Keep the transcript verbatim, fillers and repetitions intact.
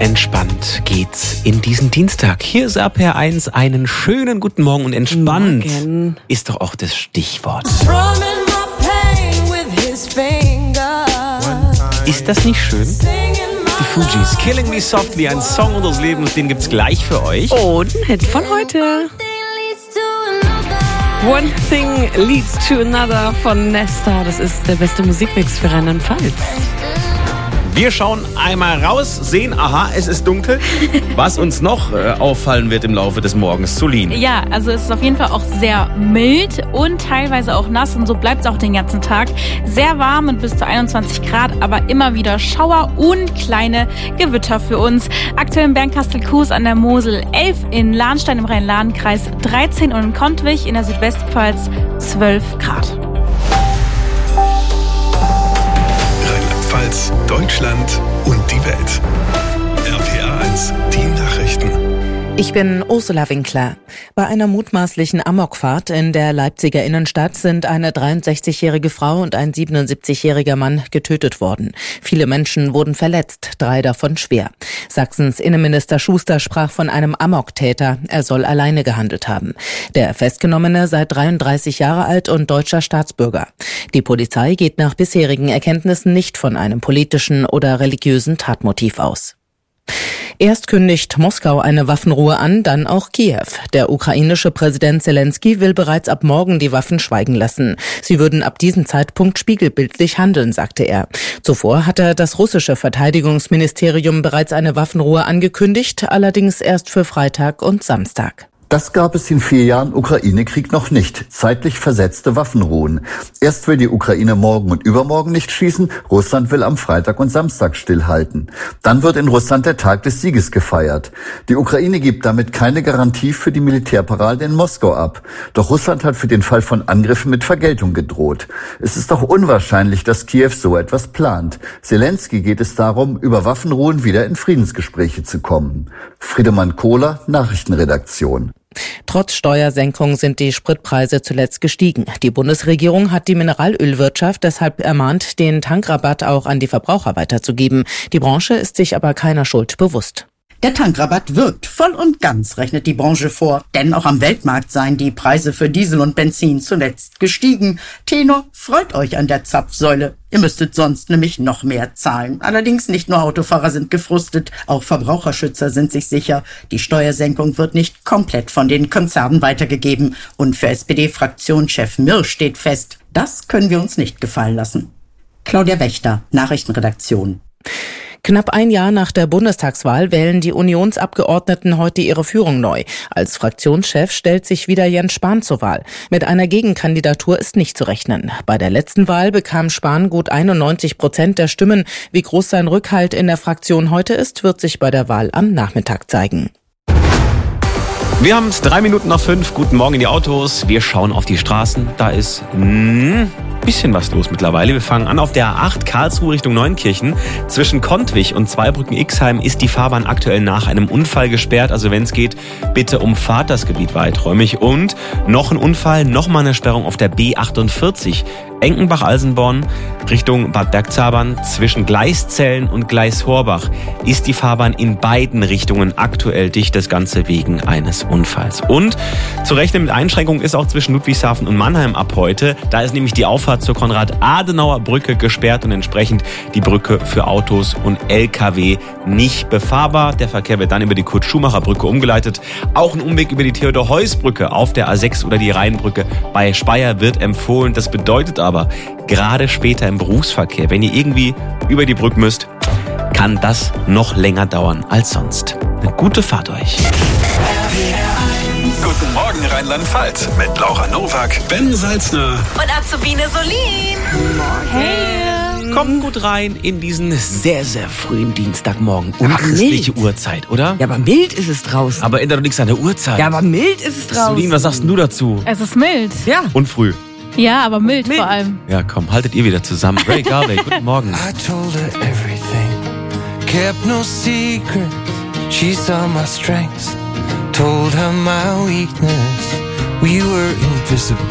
Entspannt geht's in diesen Dienstag. Hier ist R P R eins. Einen schönen guten Morgen und entspannt Morgen. Ist doch auch das Stichwort. Ist das nicht schön? Die Fugees, Killing Me Softly, ein Song unseres Lebens, den gibt's gleich für euch. Und ein Hit von heute. One Thing Leads to Another von Nesta. Das ist der beste Musikmix für Rheinland-Pfalz. Wir schauen einmal raus, sehen, aha, es ist dunkel. Was uns noch äh, auffallen wird im Laufe des Morgens. Solin. Ja, also es ist auf jeden Fall auch sehr mild und teilweise auch nass. Und so bleibt es auch den ganzen Tag. Sehr warm mit bis zu einundzwanzig Grad, aber immer wieder Schauer und kleine Gewitter für uns. Aktuell in Bernkastel-Kues an der Mosel elf, in Lahnstein im Rhein-Lahn-Kreis dreizehn und in Kontwich in der Südwestpfalz zwölf Grad. Rheinland-Pfalz, Deutschland und die Welt. R P R eins, die Nachrichten. Ich bin Ursula Winkler. Bei einer mutmaßlichen Amokfahrt in der Leipziger Innenstadt sind eine dreiundsechzigjährige Frau und ein siebenundsiebzigjähriger Mann getötet worden. Viele Menschen wurden verletzt, drei davon schwer. Sachsens Innenminister Schuster sprach von einem Amoktäter. Er soll alleine gehandelt haben. Der Festgenommene sei dreiunddreißig Jahre alt und deutscher Staatsbürger. Die Polizei geht nach bisherigen Erkenntnissen nicht von einem politischen oder religiösen Tatmotiv aus. Erst kündigt Moskau eine Waffenruhe an, dann auch Kiew. Der ukrainische Präsident Zelensky will bereits ab morgen die Waffen schweigen lassen. Sie würden ab diesem Zeitpunkt spiegelbildlich handeln, sagte er. Zuvor hatte das russische Verteidigungsministerium bereits eine Waffenruhe angekündigt, allerdings erst für Freitag und Samstag. Das gab es in vier Jahren Ukraine-Krieg noch nicht. Zeitlich versetzte Waffenruhen. Erst will die Ukraine morgen und übermorgen nicht schießen. Russland will am Freitag und Samstag stillhalten. Dann wird in Russland der Tag des Sieges gefeiert. Die Ukraine gibt damit keine Garantie für die Militärparade in Moskau ab. Doch Russland hat für den Fall von Angriffen mit Vergeltung gedroht. Es ist auch unwahrscheinlich, dass Kiew so etwas plant. Zelensky geht es darum, über Waffenruhen wieder in Friedensgespräche zu kommen. Friedemann Kohler, Nachrichtenredaktion. Trotz Steuersenkung sind die Spritpreise zuletzt gestiegen. Die Bundesregierung hat die Mineralölwirtschaft deshalb ermahnt, den Tankrabatt auch an die Verbraucher weiterzugeben. Die Branche ist sich aber keiner Schuld bewusst. Der Tankrabatt wirkt voll und ganz, rechnet die Branche vor. Denn auch am Weltmarkt seien die Preise für Diesel und Benzin zuletzt gestiegen. Tenor, freut euch an der Zapfsäule. Ihr müsstet sonst nämlich noch mehr zahlen. Allerdings nicht nur Autofahrer sind gefrustet, auch Verbraucherschützer sind sich sicher. Die Steuersenkung wird nicht komplett von den Konzernen weitergegeben. Und für S P D-Fraktionschef Mirr steht fest, das können wir uns nicht gefallen lassen. Claudia Wächter, Nachrichtenredaktion. Knapp ein Jahr nach der Bundestagswahl wählen die Unionsabgeordneten heute ihre Führung neu. Als Fraktionschef stellt sich wieder Jens Spahn zur Wahl. Mit einer Gegenkandidatur ist nicht zu rechnen. Bei der letzten Wahl bekam Spahn gut einundneunzig Prozent der Stimmen. Wie groß sein Rückhalt in der Fraktion heute ist, wird sich bei der Wahl am Nachmittag zeigen. Wir haben es drei Minuten nach fünf. Guten Morgen in die Autos. Wir schauen auf die Straßen. Da ist ein bisschen was los mittlerweile. Wir fangen an auf der A acht Karlsruhe Richtung Neunkirchen. Zwischen Kontwich und Zweibrücken-Ixheim ist die Fahrbahn aktuell nach einem Unfall gesperrt. Also wenn es geht, bitte umfahrt das Gebiet weiträumig. Und noch ein Unfall, nochmal eine Sperrung auf der B achtundvierzig. Enkenbach-Alsenborn Richtung Bad Bergzabern. Zwischen Gleiszellen und Gleis-Horbach ist die Fahrbahn in beiden Richtungen aktuell dicht. Das Ganze wegen eines Unfalls. Und zu rechnen mit Einschränkungen ist auch zwischen Ludwigshafen und Mannheim ab heute. Da ist nämlich die Auffahrt zur Konrad-Adenauer-Brücke gesperrt und entsprechend die Brücke für Autos und L K W nicht befahrbar. Der Verkehr wird dann über die Kurt-Schumacher-Brücke umgeleitet. Auch ein Umweg über die Theodor-Heuss-Brücke auf der A sechs oder die Rheinbrücke bei Speyer wird empfohlen. Das bedeutet aber, gerade später im Berufsverkehr, wenn ihr irgendwie über die Brücke müsst, kann das noch länger dauern als sonst. Eine gute Fahrt euch. Guten Morgen Rheinland-Pfalz mit Laura Nowak, Ben Salzner und Azubine Solin. Hey! Kommt gut rein in diesen sehr, sehr frühen Dienstagmorgen. Unchristliche Uhrzeit, oder? Ja, aber mild ist es draußen. Aber ändert doch nichts an der Uhrzeit. Ja, aber mild ist es draußen. Solin, was sagst du dazu? Es ist mild. Ja. Und früh. Ja, aber mild, mild vor allem. Ja, komm, haltet ihr wieder zusammen. Ray Garvey, guten Morgen. I told her everything, kept no secret. She saw my strengths, told her my weakness. We were invisible.